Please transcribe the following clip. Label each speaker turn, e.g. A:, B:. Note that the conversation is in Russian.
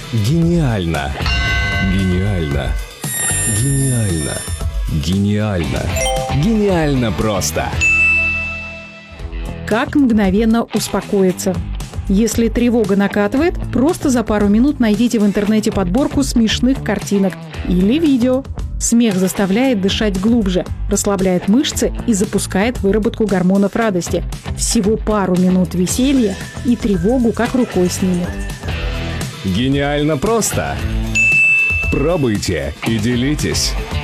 A: Гениально! Гениально! Гениально! Гениально! Гениально просто!
B: Как мгновенно успокоиться? Если тревога накатывает, просто за пару минут найдите в интернете подборку смешных картинок или видео. Смех заставляет дышать глубже, расслабляет мышцы и запускает выработку гормонов радости. Всего пару минут веселья, и тревогу как рукой снимет.
A: Гениально просто! Пробуйте и делитесь!